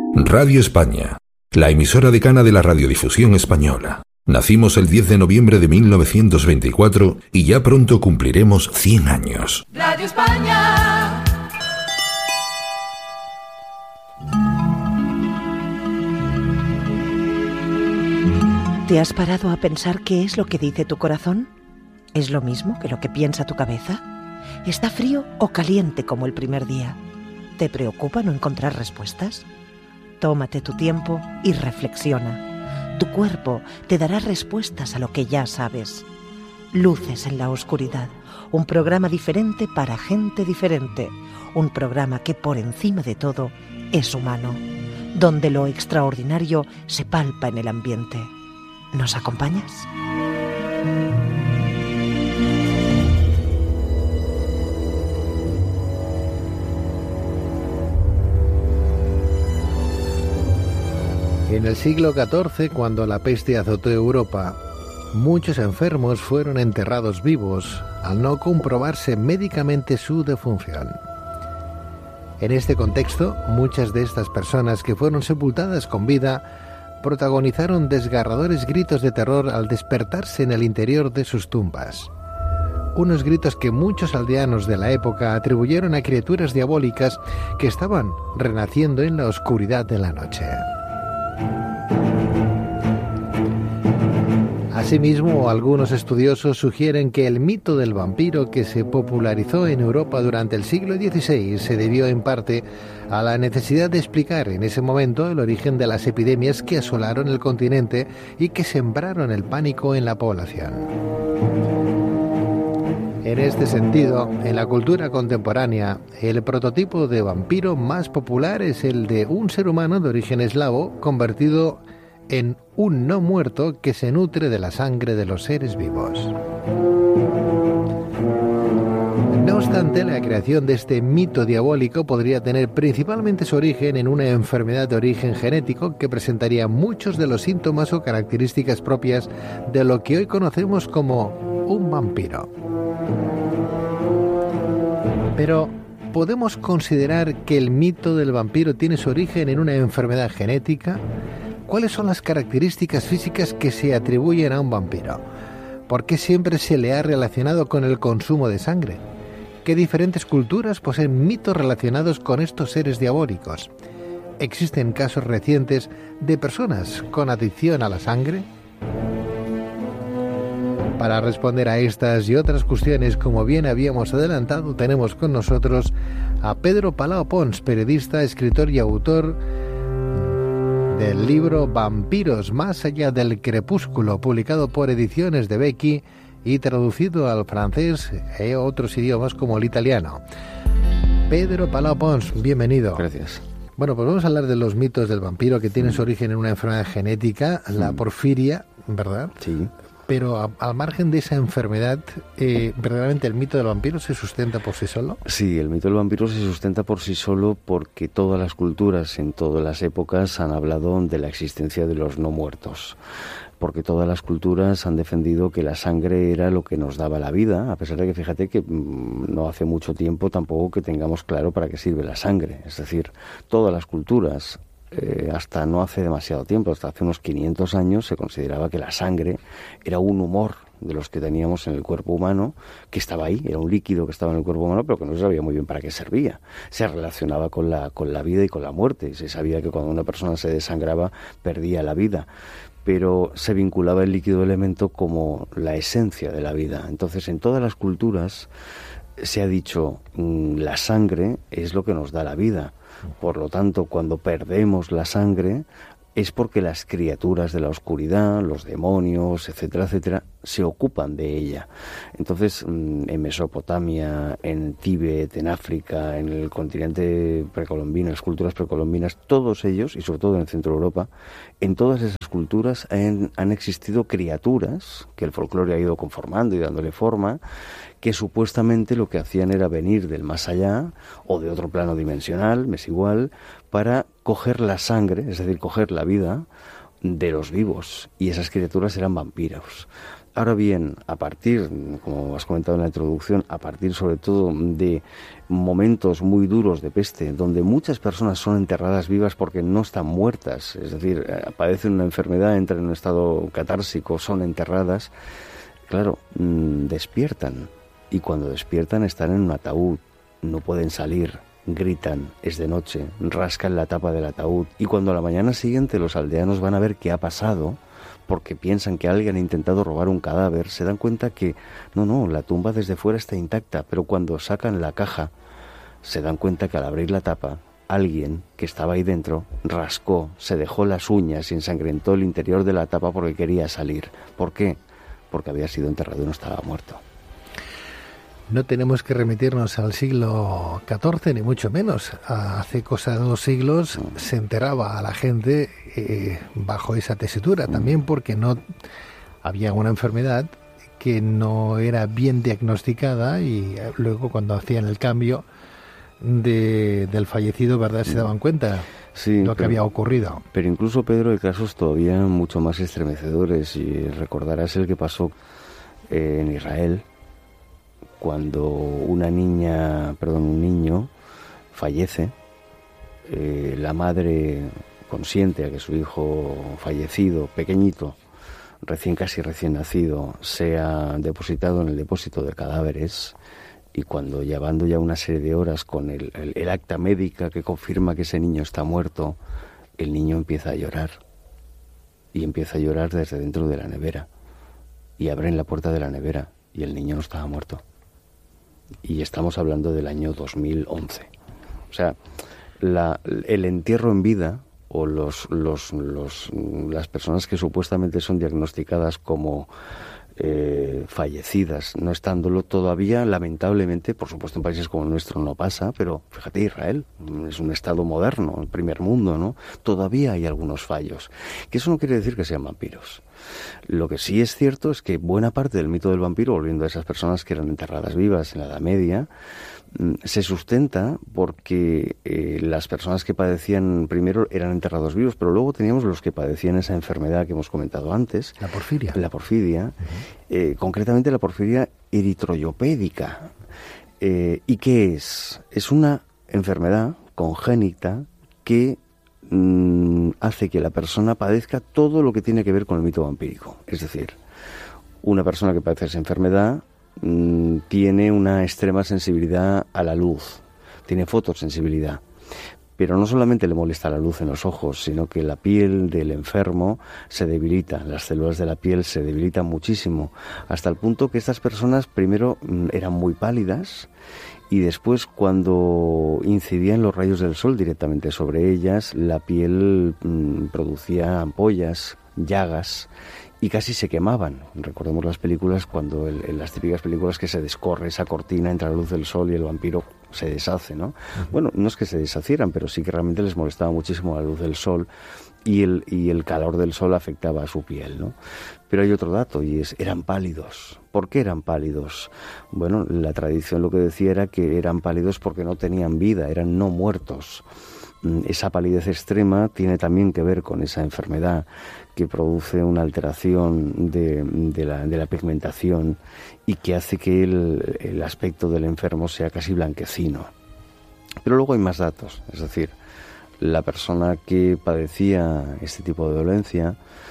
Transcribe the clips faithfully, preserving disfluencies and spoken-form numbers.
Radio España, la emisora decana de la radiodifusión española. Nacimos el diez de noviembre de mil novecientos veinticuatro y ya pronto cumpliremos cien años. Radio España. ¿Te has parado a pensar qué es lo que dice tu corazón? ¿Es lo mismo que lo que piensa tu cabeza? ¿Está frío o caliente como el primer día? ¿Te preocupa no encontrar respuestas? Tómate tu tiempo y reflexiona. Tu cuerpo te dará respuestas a lo que ya sabes. Luces en la oscuridad, un programa diferente para gente diferente, un programa que por encima de todo es humano, donde lo extraordinario se palpa en el ambiente. ¿Nos acompañas? En el siglo catorce, cuando la peste azotó Europa, muchos enfermos fueron enterrados vivos al no comprobarse médicamente su defunción. En este contexto, muchas de estas personas que fueron sepultadas con vida protagonizaron desgarradores gritos de terror al despertarse en el interior de sus tumbas. Unos gritos que muchos aldeanos de la época atribuyeron a criaturas diabólicas que estaban renaciendo en la oscuridad de la noche. Asimismo, algunos estudiosos sugieren que el mito del vampiro que se popularizó en Europa durante el siglo dieciséis se debió en parte a la necesidad de explicar en ese momento el origen de las epidemias que asolaron el continente y que sembraron el pánico en la población. En este sentido, en la cultura contemporánea, el prototipo de vampiro más popular es el de un ser humano de origen eslavo convertido en un no muerto que se nutre de la sangre de los seres vivos. No obstante, la creación de este mito diabólico podría tener principalmente su origen en una enfermedad de origen genético que presentaría muchos de los síntomas o características propias de lo que hoy conocemos como un vampiro. Pero, ¿podemos considerar que el mito del vampiro tiene su origen en una enfermedad genética? ¿Cuáles son las características físicas que se atribuyen a un vampiro? ¿Por qué siempre se le ha relacionado con el consumo de sangre? ¿Qué diferentes culturas poseen mitos relacionados con estos seres diabólicos? ¿Existen casos recientes de personas con adicción a la sangre? Para responder a estas y otras cuestiones, como bien habíamos adelantado, tenemos con nosotros a Pedro Palau Pons, periodista, escritor y autor del libro Vampiros más allá del crepúsculo, publicado por Ediciones de Becky y traducido al francés y otros idiomas como el italiano. Pedro Palau Pons, bienvenido. Gracias. Bueno, pues vamos a hablar de los mitos del vampiro que tienen su origen en una enfermedad genética, la porfiria, ¿verdad? Sí. Pero a, al margen de esa enfermedad, eh, ¿verdaderamente el mito del vampiro se sustenta por sí solo? Sí, el mito del vampiro se sustenta por sí solo porque todas las culturas, en todas las épocas, han hablado de la existencia de los no muertos. Porque todas las culturas han defendido que la sangre era lo que nos daba la vida, a pesar de que, fíjate, que mmm, no hace mucho tiempo tampoco que tengamos claro para qué sirve la sangre. Es decir, todas las culturas, Eh, hasta no hace demasiado tiempo, hasta hace unos quinientos años, se consideraba que la sangre era un humor de los que teníamos en el cuerpo humano, que estaba ahí, era un líquido que estaba en el cuerpo humano, pero que no se sabía muy bien para qué servía. Se relacionaba con la, con la vida y con la muerte. Se sabía que cuando una persona se desangraba, perdía la vida. Pero se vinculaba el líquido elemento como la esencia de la vida. Entonces, en todas las culturas se ha dicho, mmm, la sangre es lo que nos da la vida. Por lo tanto, cuando perdemos la sangre es porque las criaturas de la oscuridad, los demonios, etcétera, etcétera, se ocupan de ella. Entonces, en Mesopotamia, en Tíbet, en África, en el continente precolombino, las culturas precolombinas, todos ellos, y sobre todo en el centro de Europa, en todas esas culturas han, han existido criaturas que el folclore ha ido conformando y dándole forma, que supuestamente lo que hacían era venir del más allá o de otro plano dimensional, me es igual, para coger la sangre, es decir, coger la vida, de los vivos, y esas criaturas eran vampiros. Ahora bien, a partir, como has comentado en la introducción, a partir sobre todo de momentos muy duros de peste, donde muchas personas son enterradas vivas porque no están muertas, es decir, padecen una enfermedad, entran en un estado catársico, son enterradas, claro, mmm, despiertan, y cuando despiertan están en un ataúd, no pueden salir, gritan, es de noche, rascan la tapa del ataúd, y cuando a la mañana siguiente los aldeanos van a ver qué ha pasado, porque piensan que alguien ha intentado robar un cadáver, se dan cuenta que no, no, la tumba desde fuera está intacta, pero cuando sacan la caja, se dan cuenta que al abrir la tapa, alguien que estaba ahí dentro rascó, se dejó las uñas y ensangrentó el interior de la tapa porque quería salir. ¿Por qué? Porque había sido enterrado y no estaba muerto. No tenemos que remitirnos al siglo catorce, ni mucho menos. Hace cosa de dos siglos mm. se enterraba a la gente eh, bajo esa tesitura, mm. también porque no había una enfermedad que no era bien diagnosticada, y luego cuando hacían el cambio de, del fallecido, ¿verdad?, se daban cuenta sí, lo que pero, había ocurrido. Pero incluso, Pedro, hay casos todavía mucho más estremecedores, y recordarás el que pasó eh, en Israel, cuando una niña, perdón, un niño fallece, eh, la madre, consciente a que su hijo fallecido, pequeñito, recién casi recién nacido, sea depositado en el depósito de cadáveres, y cuando llevando ya una serie de horas con el, el, el acta médica que confirma que ese niño está muerto, el niño empieza a llorar, y empieza a llorar desde dentro de la nevera, y abren la puerta de la nevera, y el niño no estaba muerto. Y estamos hablando del año dos mil once. O sea, la, el entierro en vida, o los, los, los, las personas que supuestamente son diagnosticadas como eh, fallecidas, no estándolo todavía, lamentablemente, por supuesto en países como el nuestro no pasa, pero fíjate, Israel es un estado moderno, el primer mundo, ¿no? Todavía hay algunos fallos, que eso no quiere decir que sean vampiros. Lo que sí es cierto es que buena parte del mito del vampiro, volviendo a esas personas que eran enterradas vivas en la Edad Media, se sustenta porque eh, las personas que padecían primero eran enterrados vivos, pero luego teníamos los que padecían esa enfermedad que hemos comentado antes. La porfiria. La porfiria, uh-huh. eh, concretamente la porfiria eritroyopédica. Eh, ¿Y qué es? Es una enfermedad congénita que mmm, hace que la persona padezca todo lo que tiene que ver con el mito vampírico. Es decir, una persona que padece esa enfermedad tiene una extrema sensibilidad a la luz, tiene fotosensibilidad, pero no solamente le molesta la luz en los ojos, sino que la piel del enfermo se debilita, las células de la piel se debilitan muchísimo, hasta el punto que estas personas primero eran muy pálidas, y después, cuando incidían los rayos del sol directamente sobre ellas, la piel mmm, producía ampollas, llagas, y casi se quemaban. Recordemos las películas, cuando el, en las típicas películas que se descorre esa cortina entre la luz del sol y el vampiro se deshace, ¿no? Uh-huh. Bueno, no es que se deshacieran, pero sí que realmente les molestaba muchísimo la luz del sol, y el, y el calor del sol afectaba a su piel, ¿no? Pero hay otro dato, y es, eran pálidos. ¿Por qué eran pálidos? Bueno, la tradición lo que decía era que eran pálidos porque no tenían vida, eran no muertos. Esa palidez extrema tiene también que ver con esa enfermedad que produce una alteración de, de, la, de la pigmentación, y que hace que el, el aspecto del enfermo sea casi blanquecino. Pero luego hay más datos, es decir, la persona que padecía este tipo de dolencia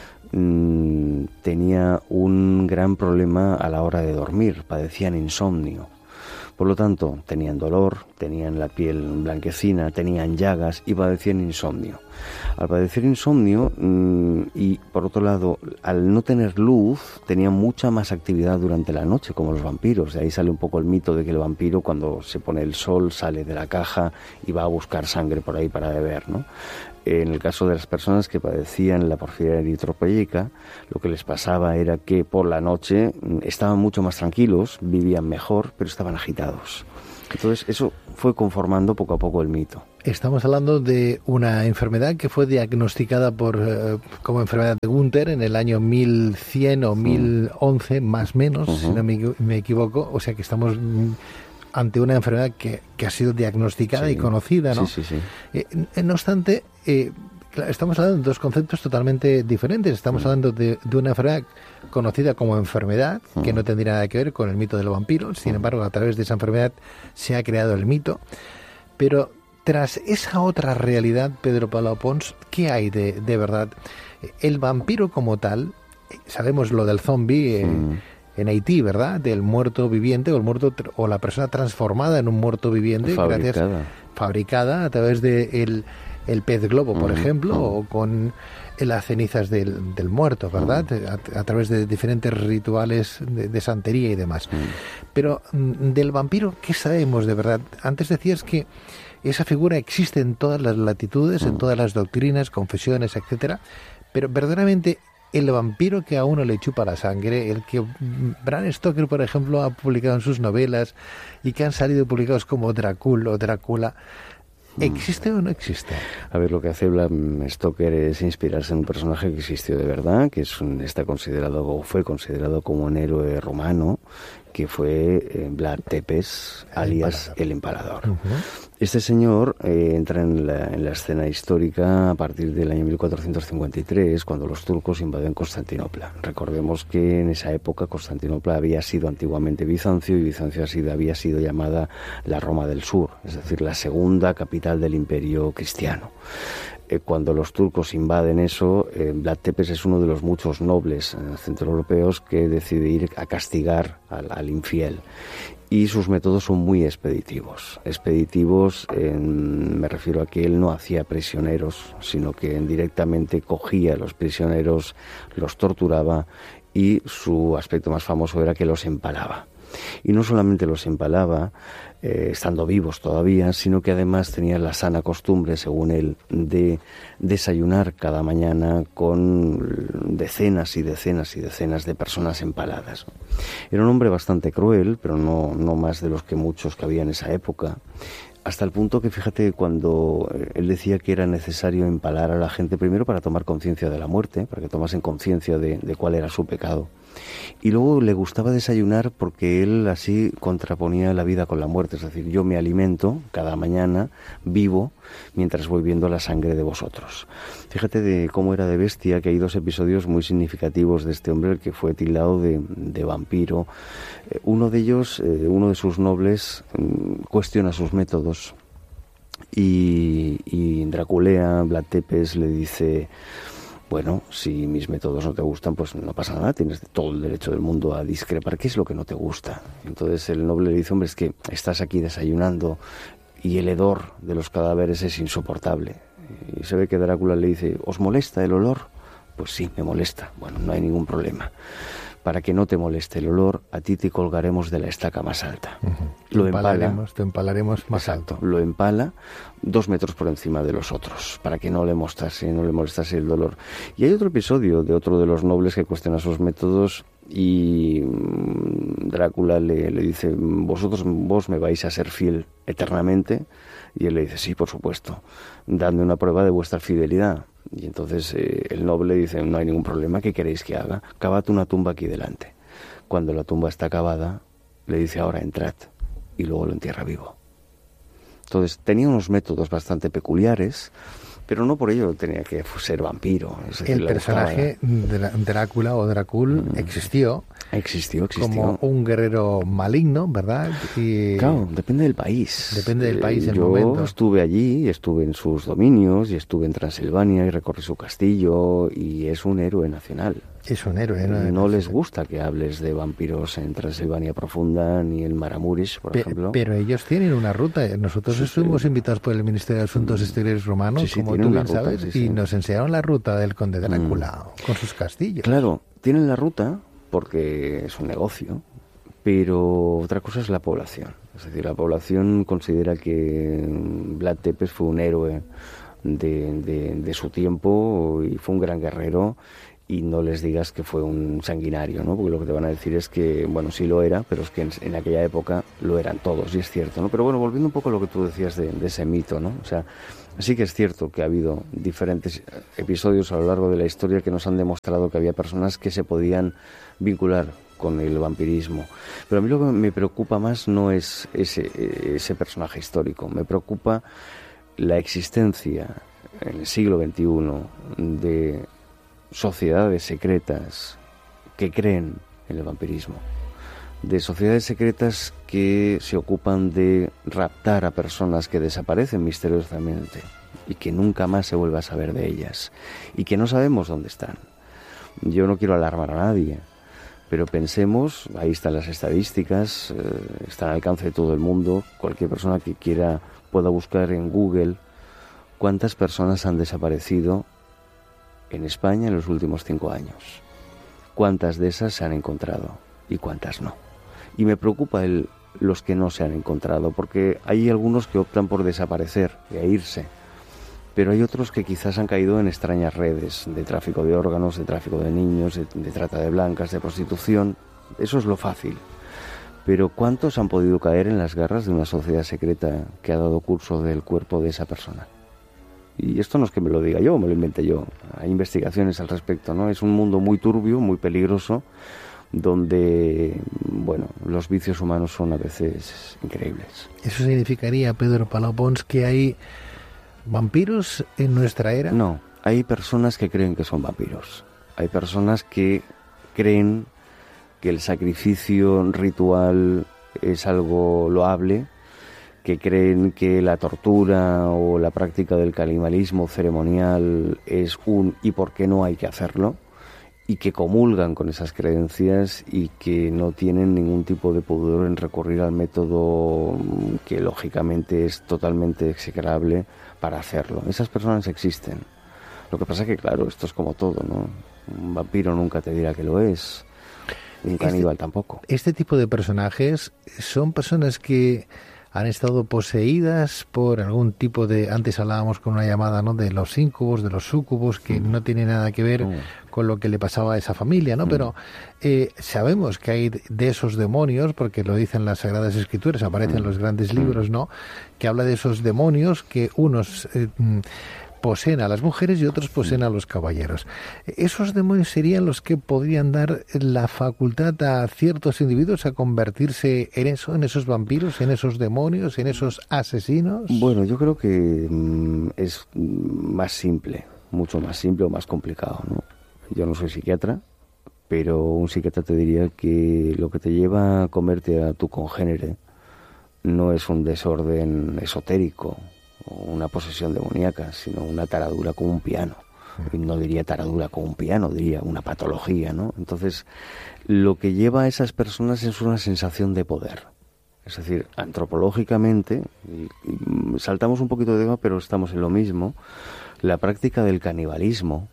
mmm, tenía un gran problema a la hora de dormir, padecían insomnio. Por lo tanto, tenían dolor, tenían la piel blanquecina, tenían llagas y padecían insomnio. Al padecer insomnio mmm, y, por otro lado, al no tener luz, tenían mucha más actividad durante la noche, como los vampiros. De ahí sale un poco el mito de que el vampiro, cuando se pone el sol, sale de la caja y va a buscar sangre por ahí para beber, ¿no? En el caso de las personas que padecían la porfiria eritropoyética, lo que les pasaba era que por la noche estaban mucho más tranquilos, vivían mejor, pero estaban agitados. Entonces eso fue conformando poco a poco el mito. Estamos hablando de una enfermedad que fue diagnosticada por eh, como enfermedad de Gunther en el año mil cien o mil once, uh-huh. más o menos, uh-huh. si no me, me equivoco. O sea que estamos ante una enfermedad que, que ha sido diagnosticada sí. y conocida, ¿no? Sí, sí, sí. Eh, no obstante, eh, Estamos hablando de dos conceptos totalmente diferentes. Estamos hablando de, de una enfermedad conocida como enfermedad, que no tendría nada que ver con el mito del vampiro. Sin embargo, a través de esa enfermedad se ha creado el mito. Pero tras esa otra realidad, Pedro Palau Pons, ¿qué hay de, de verdad? El vampiro como tal, sabemos lo del zombie eh, mm. en Haití, ¿verdad? Del muerto viviente o el muerto o la persona transformada en un muerto viviente, fabricada, gracias, fabricada a través de el, el pez globo, por mm. ejemplo, mm. o con las cenizas del, del muerto, ¿verdad? Mm. A, a través de diferentes rituales de, de santería y demás. Mm. Pero del vampiro, ¿qué sabemos de verdad? Antes decías que esa figura existe en todas las latitudes, mm. en todas las doctrinas, confesiones, etcétera, pero verdaderamente el vampiro que a uno le chupa la sangre, el que Bram Stoker, por ejemplo, ha publicado en sus novelas y que han salido publicados como Drácula o Drácula, ¿existe mm. o no existe? A ver, lo que hace Bram Stoker es inspirarse en un personaje que existió de verdad, que es un, está considerado o fue considerado como un héroe romano, que fue eh, Vlad Tepes, alias el Empalador. Uh-huh. Este señor eh, entra en la, en la escena histórica a partir del año mil cuatrocientos cincuenta y tres, cuando los turcos invaden Constantinopla. Recordemos que en esa época Constantinopla había sido antiguamente Bizancio, y Bizancio ha sido, había sido llamada la Roma del Sur, es decir, la segunda capital del imperio cristiano. Cuando los turcos invaden eso, eh, Vlad Tepes es uno de los muchos nobles eh, centroeuropeos que decide ir a castigar al, al infiel. Y sus métodos son muy expeditivos. Expeditivos, eh, me refiero a que él no hacía prisioneros, sino que directamente cogía a los prisioneros, los torturaba, y su aspecto más famoso era que los empalaba. Y no solamente los empalaba, eh, estando vivos todavía, sino que además tenía la sana costumbre, según él, de desayunar cada mañana con decenas y decenas y decenas de personas empaladas. Era un hombre bastante cruel, pero no, no más de los que muchos que había en esa época. Hasta el punto que, fíjate, cuando él decía que era necesario empalar a la gente, primero para tomar conciencia de la muerte, para que tomasen conciencia de, de cuál era su pecado. Y luego le gustaba desayunar porque él así contraponía la vida con la muerte. Es decir, yo me alimento cada mañana, vivo, mientras voy viendo la sangre de vosotros. Fíjate de cómo era de bestia, que hay dos episodios muy significativos de este hombre, el que fue tildado de, de vampiro. Eh, uno de ellos, eh, uno de sus nobles, eh, cuestiona sus métodos y, y Draculea, Vlad Tepes, le dice: bueno, si mis métodos no te gustan, pues no pasa nada, tienes todo el derecho del mundo a discrepar. ¿Qué es lo que no te gusta? Entonces el noble le dice: hombre, es que estás aquí desayunando y el hedor de los cadáveres es insoportable. Y se ve que Drácula le dice: ¿os molesta el olor? Pues sí, me molesta. Bueno, no hay ningún problema. Para que no te moleste el olor, a ti te colgaremos de la estaca más alta. Uh-huh. Lo empalaremos, empala, te empalaremos más exacto, alto. Lo empala dos metros por encima de los otros, para que no le mostrase, no le molestase el dolor. Y hay otro episodio de otro de los nobles que cuestiona sus métodos y Drácula le, le dice: vosotros, vos me vais a ser fiel eternamente. Y él le dice: sí, por supuesto, dadme una prueba de vuestra fidelidad. Y entonces eh, el noble dice: no hay ningún problema, ¿qué queréis que haga? Cavad una tumba aquí delante. Cuando la tumba está cavada, le dice: ahora entrad, y luego lo entierra vivo. Entonces tenía unos métodos bastante peculiares, pero no por ello tenía que ser vampiro. Es decir, el personaje gustaba... Drácula o Drácula mm. existió. Existió, existió. Como un guerrero maligno, ¿verdad? Y... claro, depende del país. Depende del país, el Yo momento. Yo estuve allí, estuve en sus dominios, y estuve en Transilvania, y recorrí su castillo, y es un héroe nacional. Es un héroe, ¿no? No les gusta que hables de vampiros en Transilvania Profunda, ni en Maramurish, por Pe- ejemplo. Pero ellos tienen una ruta. Nosotros sí, estuvimos sí. invitados por el Ministerio de Asuntos Exteriores romano, sí, sí, como tú bien ruta, sabes, sí, sí. y nos enseñaron la ruta del conde Drácula, mm. con sus castillos. Claro, tienen la ruta porque es un negocio, pero otra cosa es la población. Es decir, la población considera que Vlad Tepes fue un héroe de, de, de su tiempo y fue un gran guerrero, y no les digas que fue un sanguinario, ¿no? Porque lo que te van a decir es que, bueno, sí lo era, pero es que en, en aquella época lo eran todos, y es cierto, ¿no? Pero bueno, volviendo un poco a lo que tú decías de, de ese mito, ¿no? O sea, sí que es cierto que ha habido diferentes episodios a lo largo de la historia que nos han demostrado que había personas que se podían vincular con el vampirismo. Pero a mí lo que me preocupa más no es ese, ese personaje histórico, me preocupa la existencia en el siglo veintiuno de sociedades secretas que creen en el vampirismo, de sociedades secretas que se ocupan de raptar a personas que desaparecen misteriosamente y que nunca más se vuelve a saber de ellas y que no sabemos dónde están. Yo no quiero alarmar a nadie, pero pensemos, ahí están las estadísticas, eh, están al alcance de todo el mundo, cualquier persona que quiera pueda buscar en Google cuántas personas han desaparecido en España en los últimos cinco años, cuántas de esas se han encontrado y cuántas no. Y me preocupa el, los que no se han encontrado, porque hay algunos que optan por desaparecer y a irse, pero hay otros que quizás han caído en extrañas redes de tráfico de órganos, de tráfico de niños, de, de trata de blancas, de prostitución. Eso es lo fácil. Pero ¿cuántos han podido caer en las garras de una sociedad secreta que ha dado curso del cuerpo de esa persona? Y esto no es que me lo diga yo, me lo inventé yo. Hay investigaciones al respecto, ¿no? Es un mundo muy turbio, muy peligroso, donde, bueno, los vicios humanos son a veces increíbles. ¿Eso significaría, Pedro Palau Pons, que hay vampiros en nuestra era? No, hay personas que creen que son vampiros. Hay personas que creen que el sacrificio ritual es algo loable, que creen que la tortura o la práctica del canibalismo ceremonial es un y por qué no hay que hacerlo, y que comulgan con esas creencias y que no tienen ningún tipo de pudor en recurrir al método que lógicamente es totalmente execrable para hacerlo. Esas personas existen. Lo que pasa es que, claro, esto es como todo, ¿no? Un vampiro nunca te dirá que lo es, un caníbal este, tampoco. Este tipo de personajes son personas que han estado poseídas por algún tipo de... Antes hablábamos con una llamada, ¿no?, de los íncubos, de los súcubos, que mm. no tiene nada que ver mm. con lo que le pasaba a esa familia, ¿no? Mm. Pero eh, sabemos que hay de esos demonios, porque lo dicen las Sagradas Escrituras, aparecen en mm. los grandes libros, ¿no?, que habla de esos demonios que unos... Eh, poseen a las mujeres y otros poseen a los caballeros. ¿Esos demonios serían los que podrían dar la facultad a ciertos individuos a convertirse en eso, en esos vampiros, en esos demonios, en esos asesinos? Bueno, yo creo que mm, es más simple, mucho más simple o más complicado, ¿no? Yo no soy psiquiatra, pero un psiquiatra te diría que lo que te lleva a comerte a tu congénere no es un desorden esotérico, una posesión demoníaca, sino una taradura con un piano. No diría taradura con un piano, diría una patología, ¿no? Entonces, lo que lleva a esas personas es una sensación de poder. Es decir, antropológicamente, y, y saltamos un poquito de tema, pero estamos en lo mismo, la práctica del canibalismo,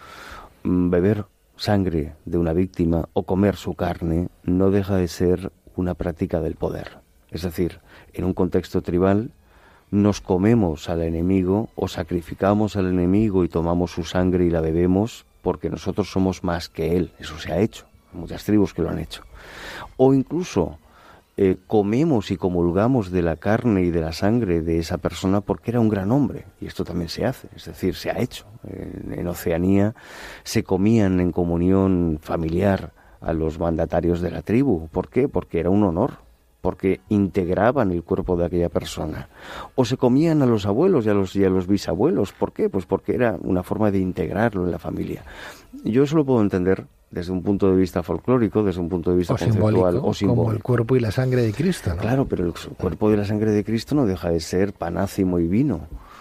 beber sangre de una víctima o comer su carne, no deja de ser una práctica del poder. Es decir, en un contexto tribal, nos comemos al enemigo o sacrificamos al enemigo y tomamos su sangre y la bebemos porque nosotros somos más que él. Eso se ha hecho, hay muchas tribus que lo han hecho. O incluso eh, comemos y comulgamos de la carne y de la sangre de esa persona porque era un gran hombre, y esto también se hace, es decir, se ha hecho. En, en Oceanía se comían en comunión familiar a los mandatarios de la tribu. ¿Por qué? Porque era un honor, porque integraban el cuerpo de aquella persona. O se comían a los abuelos y a los, y a los bisabuelos. ¿Por qué? Pues porque era una forma de integrarlo en la familia. Yo eso lo puedo entender desde un punto de vista folclórico, desde un punto de vista o conceptual simbólico, o simbólico. Como el cuerpo y la sangre de Cristo, ¿no? Claro, pero el cuerpo y la sangre de Cristo no deja de ser panácimo y vino.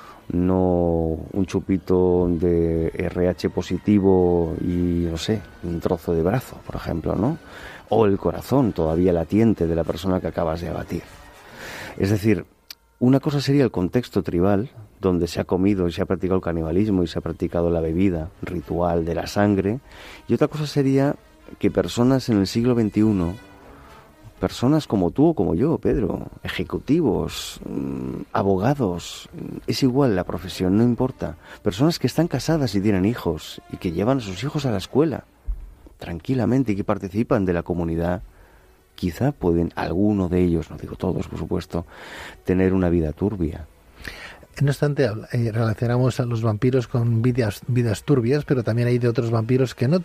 No un chupito de erre hache positivo y, no sé, un trozo de brazo, por ejemplo, ¿no? O el corazón todavía latiente de la persona que acabas de abatir. Es decir, una cosa sería el contexto tribal, donde se ha comido y se ha practicado el canibalismo y se ha practicado la bebida ritual de la sangre, y otra cosa sería que personas en el siglo veintiuno, personas como tú o como yo, Pedro, ejecutivos, mmm, abogados, es igual la profesión, no importa, personas que están casadas y tienen hijos y que llevan a sus hijos a la escuela tranquilamente y que participan de la comunidad, quizá pueden, alguno de ellos, no digo todos por supuesto, tener una vida turbia. No obstante, eh, relacionamos a los vampiros con vidas, vidas turbias, pero también hay de otros vampiros que no